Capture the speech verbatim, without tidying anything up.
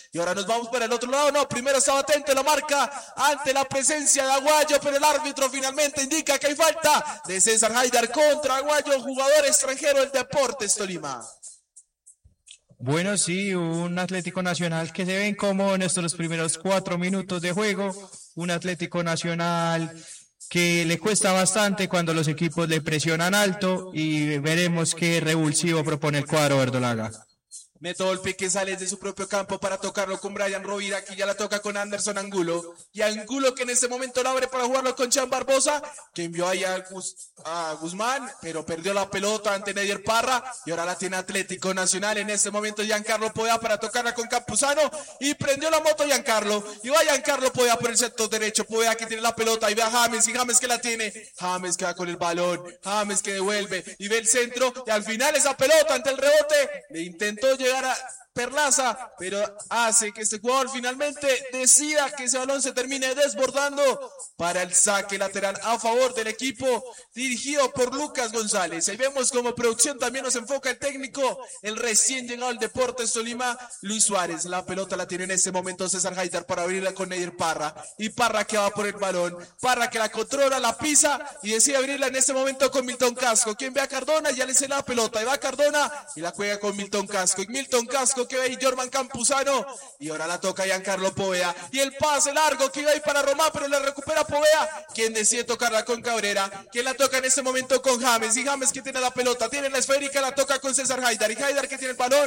Y ahora nos vamos para el otro lado. No, primero estaba atento la marca ante la presencia de Aguayo, pero el árbitro finalmente indica que hay falta de César Haidar contra Aguayo, jugador extranjero del Deportes Tolima. Bueno, sí, un Atlético Nacional que se ve incómodo en estos primeros cuatro minutos de juego. Un Atlético Nacional que le cuesta bastante cuando los equipos le presionan alto, y veremos qué revulsivo propone el cuadro verdolaga. Mete golpe que sale de su propio campo para tocarlo con Brian Rovira, aquí ya la toca con Anderson Angulo, y Angulo que en este momento la abre para jugarlo con Chan Barbosa, que envió ahí a, Guz, a Guzmán, pero perdió la pelota ante Neider Parra, y ahora la tiene Atlético Nacional. En este momento Giancarlo Poveda para tocarla con Campuzano, y prendió la moto Giancarlo, y va Giancarlo Poveda por el sector derecho, Poveda que tiene la pelota, y ve a James, y James que la tiene, James que va con el balón, James que devuelve, y ve el centro, y al final esa pelota ante el rebote, le intentó llegar a Perlaza, pero hace que este jugador finalmente decida que ese balón se termine desbordando para el saque lateral a favor del equipo dirigido por Lucas González. Ahí vemos como producción también nos enfoca el técnico, el recién llegado al Deportes Tolima, Luis Suárez. La pelota la tiene en este momento César Haidar para abrirla con Neider Parra, y Parra que va por el balón, Parra que la controla, la pisa y decide abrirla en este momento con Milton Casco. Quien ve a Cardona ya le se la pelota, y va a Cardona y la juega con Milton Casco, y Milton Casco que ve ahí Jorman Campuzano, y ahora la toca Giancarlo Poveda, y el pase largo que iba ahí para Román, pero la recupera Poveda, quien decide tocarla con Cabrera, quien la toca en este momento con James, y James que tiene la pelota, tiene la esférica, la toca con César Haidar, y Haidar que tiene el balón,